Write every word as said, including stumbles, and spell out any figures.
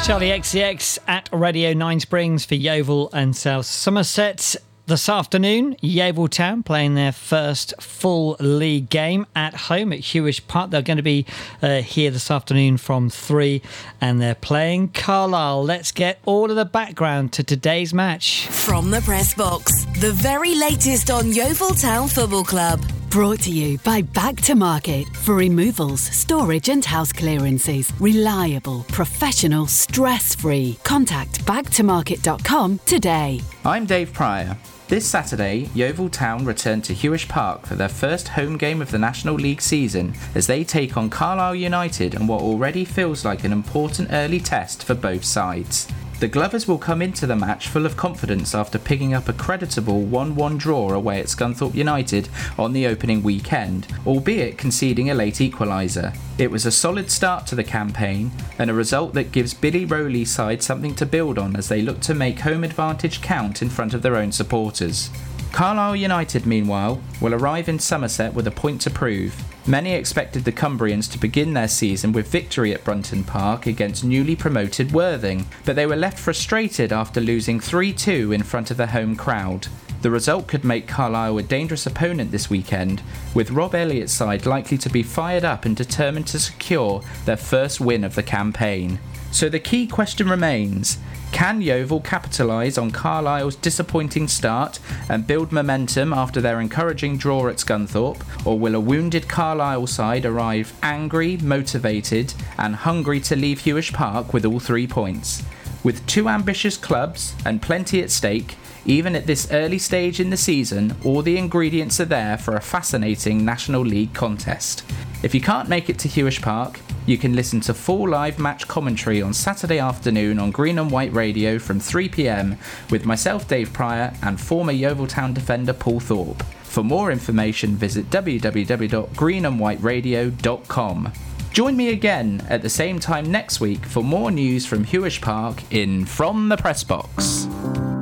Charlie X C X at Radio Nine Springs for Yeovil and South Somerset. This afternoon, Yeovil Town playing their first full league game at home at Hewish Park. They're going to be uh, here this afternoon from three, and they're playing Carlisle. Let's get all of the background to today's match. From the press box, the very latest on Yeovil Town Football Club. Brought to you by Back to Market for removals, storage and house clearances. Reliable, professional, stress-free. Contact back to market dot com today. I'm Dave Pryor. This Saturday, Yeovil Town return to Hewish Park for their first home game of the National League season as they take on Carlisle United in what already feels like an important early test for both sides. The Glovers will come into the match full of confidence after picking up a creditable one one draw away at Scunthorpe United on the opening weekend, albeit conceding a late equaliser. It was a solid start to the campaign and a result that gives Billy Rowley's side something to build on as they look to make home advantage count in front of their own supporters. Carlisle United, meanwhile, will arrive in Somerset with a point to prove. Many expected the Cumbrians to begin their season with victory at Brunton Park against newly promoted Worthing, but they were left frustrated after losing three two in front of their home crowd. The result could make Carlisle a dangerous opponent this weekend, with Rob Elliott's side likely to be fired up and determined to secure their first win of the campaign. So the key question remains: can Yeovil capitalise on Carlisle's disappointing start and build momentum after their encouraging draw at Scunthorpe, or will a wounded Carlisle side arrive angry, motivated and hungry to leave Hewish Park with all three points? With two ambitious clubs and plenty at stake, even at this early stage in the season, all the ingredients are there for a fascinating National League contest. If you can't make it to Hewish Park, you can listen to full live match commentary on Saturday afternoon on Green and White Radio from three p m with myself, Dave Pryor, and former Yeovil Town defender Paul Thorpe. For more information, visit w w w dot green and white radio dot com. Join me again at the same time next week for more news from Hewish Park in From the Press Box.